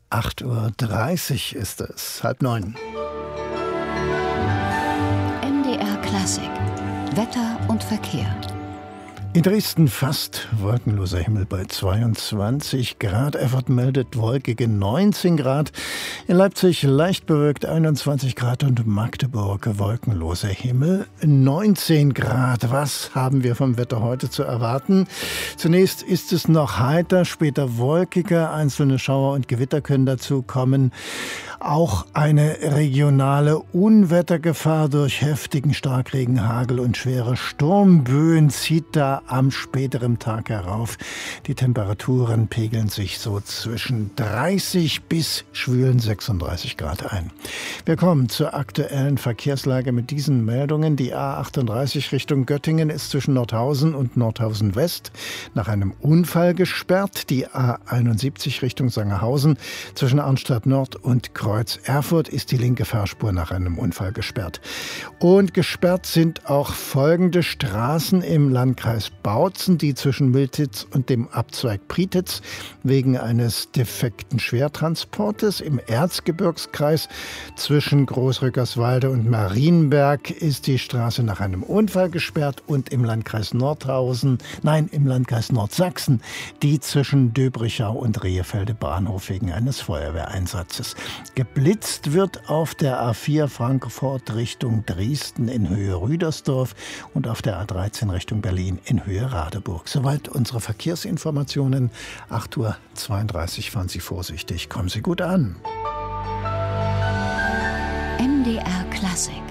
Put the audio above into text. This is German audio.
8:30 Uhr ist es, 8:30. MDR Klassik. Wetter und Verkehr. In Dresden fast wolkenloser Himmel bei 22 Grad. Erfurt meldet wolkige 19 Grad. In Leipzig leicht bewölkt 21 Grad und Magdeburg wolkenloser Himmel 19 Grad. Was haben wir vom Wetter heute zu erwarten? Zunächst ist es noch heiter, später wolkiger. Einzelne Schauer und Gewitter können dazu kommen. Auch eine regionale Unwettergefahr durch heftigen Starkregen, Hagel und schwere Sturmböen zieht da am späteren Tag herauf. Die Temperaturen pegeln sich so zwischen 30 bis schwülen 36 Grad ein. Wir kommen zur aktuellen Verkehrslage mit diesen Meldungen. Die A38 Richtung Göttingen ist zwischen Nordhausen und Nordhausen West nach einem Unfall gesperrt. Die A71 Richtung Sangerhausen zwischen Arnstadt Nord und Kreuz Erfurt ist die linke Fahrspur nach einem Unfall gesperrt. Und gesperrt sind auch folgende Straßen im Landkreis Bautzen, die zwischen Miltitz und dem Abzweig Prietitz wegen eines defekten Schwertransportes. Im Erzgebirgskreis zwischen Großrückerswalde und Marienberg ist die Straße nach einem Unfall gesperrt und im Landkreis im Landkreis Nordsachsen die zwischen Döbrichau und Rehefelde Bahnhof wegen eines Feuerwehreinsatzes. Geblitzt wird auf der A4 Frankfurt Richtung Dresden in Höhe Rüdersdorf und auf der A13 Richtung Berlin in Höhe Radeburg. Soweit unsere Verkehrsinformationen. 8:32 Uhr, fahren Sie vorsichtig, kommen Sie gut an. MDR Klassik.